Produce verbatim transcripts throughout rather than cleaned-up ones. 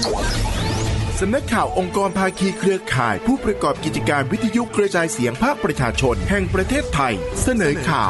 สำนักข่าวองค์กรภาคีเครือข่ายผู้ประกอบกิจการวิทยุกระจายเสียงภาคประชาชนแห่งประเทศไทยเสนอข่าว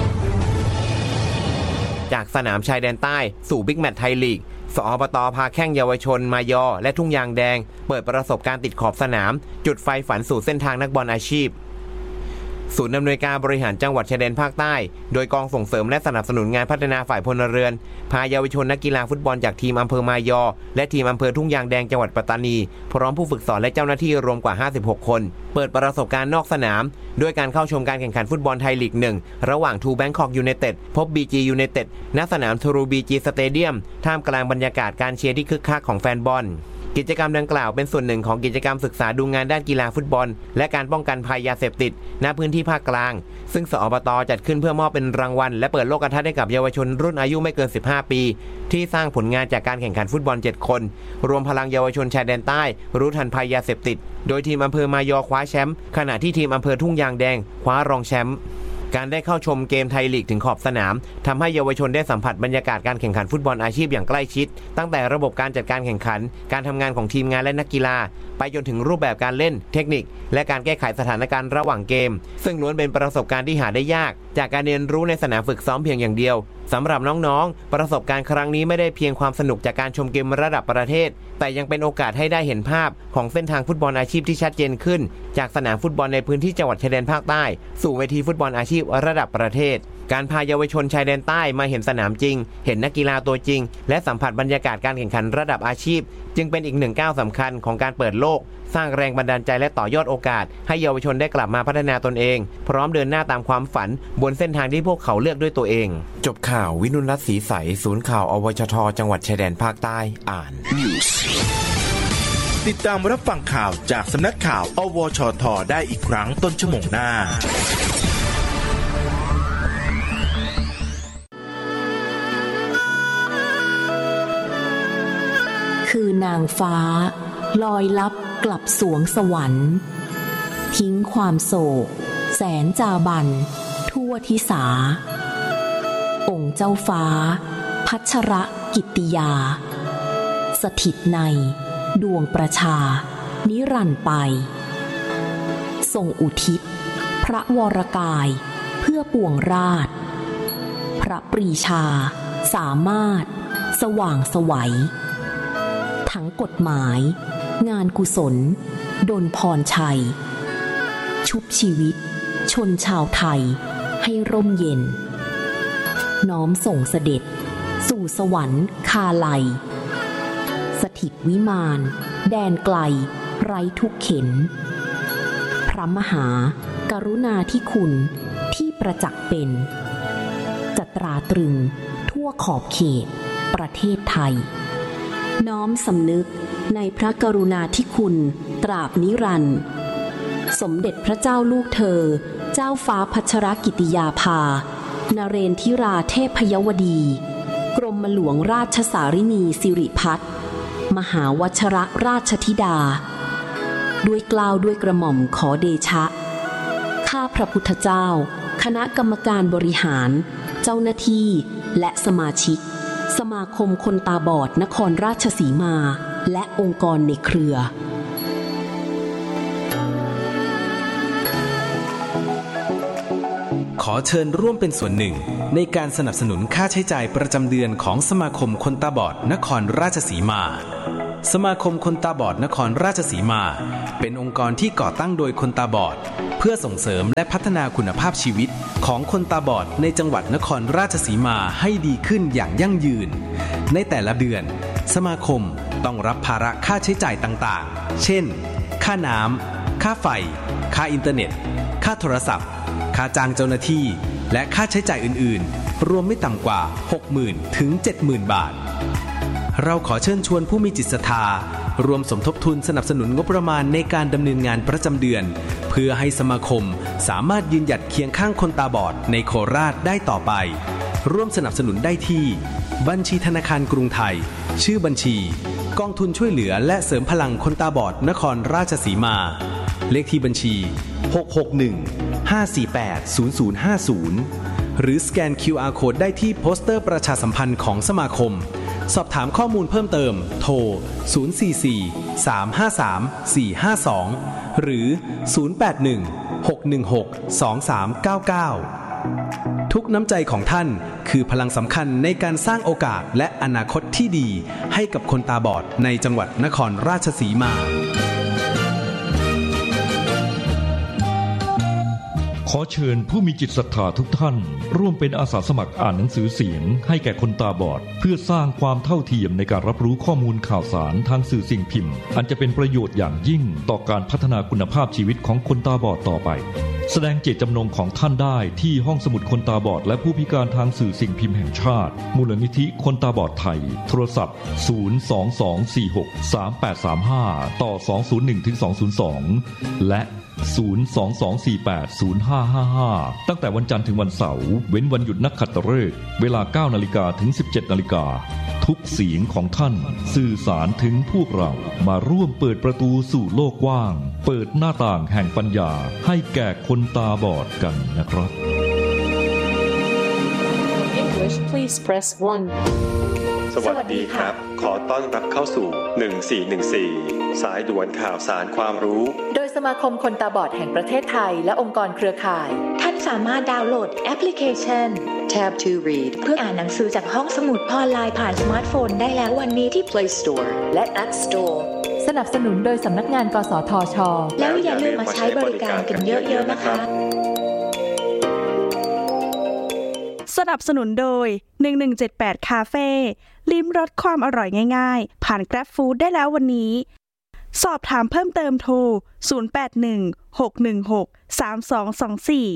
จากสนามชายแดนใต้สู่บิ๊กแมตช์ไทยลีกสอบต.พาแข้งเยาวชนมายอและทุ่งยางแดงเปิดประสบการณ์ติดขอบสนามจุดไฟฝันสู่เส้นทางนักบอลอาชีพศูนย์อำนวยการบริหารจังหวัดชายแดนภาคใต้โดยกองส่งเสริมและสนับสนุนงานพัฒนาฝ่ายพลเรือนพาเยาวชนนักกีฬาฟุตบอลจากทีมอำเภอมายอและทีมอำเภอทุ่งยางแดงจังหวัดปัตตานีพร้อมผู้ฝึกสอนและเจ้าหน้าที่รวมกว่าห้าสิบหกคนเปิดประสบการณ์นอกสนามด้วยการเข้าชมการแข่งขันฟุตบอลไทยลีกหนึ่งระหว่างทูแบงคอกยูไนเต็ดพบ บี จี ยูไนเต็ดณสนามทูรู บี จี สเตเดียมท่ามกลางบรรยากาศการเชียร์ที่คึกคักของแฟนบอลกิจกรรมดังกล่าวเป็นส่วนหนึ่งของกิจกรรมศึกษาดูงานด้านกีฬาฟุตบอลและการป้องกันภัยยาเสพติดณพื้นที่ภาคกลางซึ่งสอบต.จัดขึ้นเพื่อมอบเป็นรางวัลและเปิดโลกทัศน์ให้กับเยาวชนรุ่นอายุไม่เกินสิบห้าปีที่สร้างผลงานจากการแข่งขันฟุตบอลเจ็ดคนรวมพลังเยาวชนชายแดนใต้รู้ทันภัยยาเสพติดโดยทีมอำเภอมายอคว้าแชมป์ขณะที่ทีมอำเภอทุ่งยางแดงคว้ารองแชมป์การได้เข้าชมเกมไทยลีกถึงขอบสนามทำให้เยาวชนได้สัมผัสบรรยากาศการแข่งขันฟุตบอลอาชีพอย่างใกล้ชิดตั้งแต่ระบบการจัดการแข่งขันการทำงานของทีมงานและนักกีฬาไปจนถึงรูปแบบการเล่นเทคนิคและการแก้ไขสถานการณ์ระหว่างเกมซึ่งล้วนเป็นประสบการณ์ที่หาได้ยากจากการเรียนรู้ในสนามฝึกซ้อมเพียงอย่างเดียวสำหรับน้องๆประสบการณ์ครั้งนี้ไม่ได้เพียงความสนุกจากการชมเกมระดับประเทศแต่ยังเป็นโอกาสให้ได้เห็นภาพของเส้นทางฟุตบอลอาชีพที่ชัดเจนขึ้นจากสนามฟุตบอลในพื้นที่จังหวัดชายแดนภาคใต้สู่เวทีฟุตบอลอาชีพระดับประเทศการพาเยาวชนชายแดนใต้มาเห็นสนามจริงเห็นนักกีฬาตัวจริงและสัมผัสบรรยากาศการแข่งขันระดับอาชีพจึงเป็นอีกหนึ่งก้าวสำคัญของการเปิดโลกสร้างแรงบันดาลใจและต่อยอดโอกาสให้เยาวชนได้กลับมาพัฒนาตนเองพร้อมเดินหน้าตามความฝันบนเส้นทางที่พวกเขาเลือกด้วยตัวเองจบข่าววินุรัตน์ศรีใสศูนย์ข่าวอวชทจังหวัดชายแดนภาคใต้อ่านติดตามรับฟังข่าวจากสำนักข่าวอวชทได้อีกครั้งต้นชั่วโมงหน้าคือนางฟ้าลอยลับกลับสวงสวรรค์ทิ้งความโศกแสนจาบันทั่วทิสาองค์เจ้าฟ้าพัชรกิตติยาสถิตในดวงประชานิรันดร์ไปทรงอุทิศพระวรกายเพื่อปวงราชพระปรีชาสามารถสว่างไสวทั้งกฎหมายงานกุศลดลพรชัยชุบชีวิตชนชาวไทยให้ร่มเย็นน้อมส่งเสด็จสู่สวรรค์คาลัยสถิตวิมานแดนไกลไร้ทุกเข็ญพระมหากรุณาธิคุณที่ประจักษ์เป็นจะตราตรึงทั่วขอบเขตประเทศไทยน้อมสำนึกในพระกรุณาธิคุณตราบนิรันดร์สมเด็จพระเจ้าลูกเธอเจ้าฟ้าพัชรกิติยาภานเรนทิราเทพยวดีกรมหลวงราชสารินีสิริพัฒน์มหาวชรราชธิดาด้วยเกล้าด้วยกระหม่อมขอเดชะข้าพระพุทธเจ้าคณะกรรมการบริหารเจ้าหน้าที่และสมาชิกสมาคมคนตาบอดนครราชสีมาและองค์กรในเครือขอเชิญร่วมเป็นส่วนหนึ่งในการสนับสนุนค่าใช้จ่ายประจำเดือนของสมาคมคนตาบอดนครราชสีมาสมาคมคนตาบอดนครราชสีมาเป็นองค์กรที่ก่อตั้งโดยคนตาบอดเพื่อส่งเสริมและพัฒนาคุณภาพชีวิตของคนตาบอดในจังหวัดนครราชสีมาให้ดีขึ้นอย่างยั่งยืนในแต่ละเดือนสมาคมต้องรับภาระค่าใช้จ่ายต่างๆเช่นค่าน้ำค่าไฟค่าอินเทอร์เน็ตค่าโทรศัพท์ค่าจ้างเจ้าหน้าที่และค่าใช้จ่ายอื่นๆรวมไม่ต่ำกว่า หกหมื่น ถึง เจ็ดหมื่น บาทเราขอเชิญชวนผู้มีจิตศรัทธารวมสมทบทุนสนับสนุนงบประมาณในการดำเนินงานประจำเดือนเพื่อให้สมาคมสามารถยืนหยัดเคียงข้างคนตาบอดในโคราชได้ต่อไปร่วมสนับสนุนได้ที่บัญชีธนาคารกรุงไทยชื่อบัญชีกองทุนช่วยเหลือและเสริมพลังคนตาบอดนครราชสีมาเลขที่บัญชีหก หก หนึ่ง ห้า สี่ แปด ศูนย์ ศูนย์ ห้า ศูนย์หรือสแกน คิว อาร์ Code ได้ที่โปสเตอร์ประชาสัมพันธ์ของสมาคมสอบถามข้อมูลเพิ่มเติมโทรศูนย์ สี่ สี่ สาม ห้า สาม สี่ ห้า สองหรือศูนย์ แปด หนึ่ง หก หนึ่ง หก สอง สาม เก้า เก้าทุกน้ำใจของท่านคือพลังสำคัญในการสร้างโอกาสและอนาคตที่ดีให้กับคนตาบอดในจังหวัดนครราชสีมาขอเชิญผู้มีจิตศรัทธาทุกท่านร่วมเป็นอาสาสมัครอ่านหนังสือเสียงให้แก่คนตาบอดเพื่อสร้างความเท่าเทียมในการรับรู้ข้อมูลข่าวสารทางสื่อสิ่งพิมพ์อันจะเป็นประโยชน์อย่างยิ่งต่อการพัฒนาคุณภาพชีวิตของคนตาบอดต่อไปแสดงเจตจำนงของท่านได้ที่ห้องสมุดคนตาบอดและผู้พิการทางสื่อสิ่งพิมพ์แห่งชาติมูลนิธิคนตาบอดไทยโทรศัพท์ศูนย์ สอง สอง สี่ หก สาม แปด สาม ห้าต่อสอง ศูนย์ หนึ่ง ถึง สอง ศูนย์ สองและศูนย์ สอง สอง สี่ แปด ศูนย์ ห้า ห้า ห้าตั้งแต่วันจันทร์ถึงวันเสาร์เว้นวันหยุดนักขัตฤกษ์เวลา เก้านาฬิกา ถึง สิบเจ็ดนาฬิกาทุกเสียงของท่านสื่อสารถึงพวกเรามาร่วมเปิดประตูสู่โลกกว้างเปิดหน้าต่างแห่งปัญญาให้แก่คนตาบอดกันนะครับ English please press one สวัสดีครับขอต้อนรับเข้าสู่หนึ่งสี่หนึ่งสี่สายด่วนข่าวสารความรู้โดยสมาคมคนตาบอดแห่งประเทศไทยและองค์กรเครือข่ายท่านสามารถดาวน์โหลดแอปพลิเคชัน Tab to Read เพื่ออ่านหนังสือจากห้องสมุดออนไลน์ผ่านสมาร์ทโฟนได้แล้ววันนี้ที่ Play Store และ App Store สนับสนุนโดยสำนักงานกสทช.แล้วอย่าลืมมาใช้บริการกันเยอะๆนะคะสนับสนุนโดยหนึ่งหนึ่งเจ็ดแปดคาเฟ่ลิ้มรสความอร่อยง่ายๆผ่าน Grab Food ได้แล้ววันนี้สอบถามเพิ่มเติมโทรศูนย์ แปด หนึ่ง หก หนึ่ง หก สาม สอง สอง สี่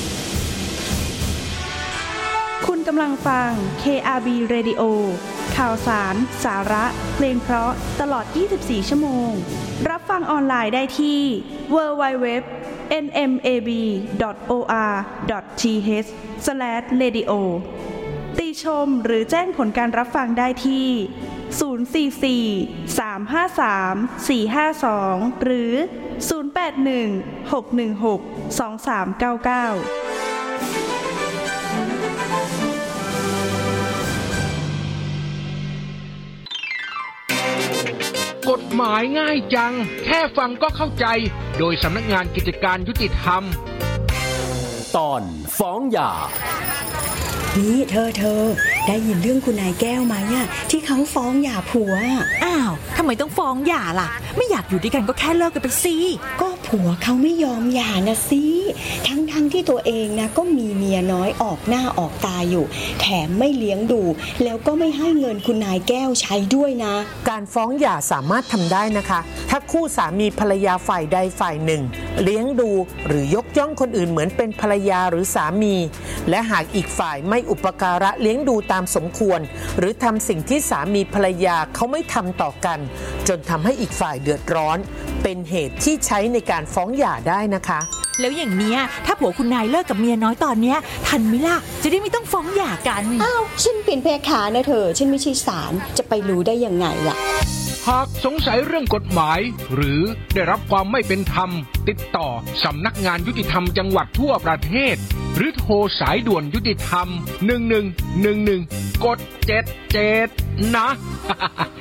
คุณกำลังฟัง เค อาร์ บี Radio ข่าวสารสาระเพลงเพราะตลอดยี่สิบสี่ชั่วโมงรับฟังออนไลน์ได้ที่ ดับเบิลยู ดับเบิลยู ดับเบิลยู ดอท เอ็น เอ็ม เอ บี ดอท โอ อาร์ ดอท ที เอช สแลช เรดิโอ ติชมหรือแจ้งผลการรับฟังได้ที่ศูนย์ สี่ สี่ สาม ห้า สาม สี่ ห้า สองหรือศูนย์ แปด หนึ่ง หก หนึ่ง หก สอง สาม เก้า เก้ากฎหมายง่ายจังแค่ฟังก็เข้าใจโดยสำนักงานกิจการยุติธรรมตอนฟ้องหย่านี่เธอเธอได้ยินเรื่องคุณนายแก้วไหมอะที่เขาฟ้องหย่าผัวอ้าวทำไมต้องฟ้องหย่าล่ะไม่อยากอยู่ด้วยกันก็แค่เลิกกันไปสิก็ผัวเขาไม่ยอมหย่านะสิทั้งทั้งที่ตัวเองนะก็มีเมียน้อยออกหน้าออกตาอยู่แถมไม่เลี้ยงดูแล้วก็ไม่ให้เงินคุณนายแก้วใช้ด้วยนะการฟ้องหย่าสามารถทำได้นะคะถ้าคู่สามีภรรยาฝ่ายใดฝ่ายหนึ่งเลี้ยงดูหรือยกย่องคนอื่นเหมือนเป็นภรรยาหรือสามีและหากอีกฝ่ายไม่อุปการะเลี้ยงดูตามสมควรหรือทำสิ่งที่สามีภรรยาเขาไม่ทำต่อกันจนทำให้อีกฝ่ายเดือดร้อนเป็นเหตุที่ใช้ในการฟ้องหย่าได้นะคะแล้วอย่างเนี้ยถ้าผัวคุณนายเลิกกับเมียน้อยตอนเนี้ยทันไหมล่ะจะได้ไม่ต้องฟ้องหย่ากันอ้าวฉันเป็นแพคานะเธอฉันไม่ใช่ศาลจะไปรู้ได้ยังไงล่ะหากสงสัยเรื่องกฎหมายหรือได้รับความไม่เป็นธรรมติดต่อสำนักงานยุติธรรมจังหวัดทั่วประเทศหรือโทรสายด่วนยุติธรรมหนึ่งหนึ่งหนึ่งหนึ่งกดเจ็ดเจ็ดนะ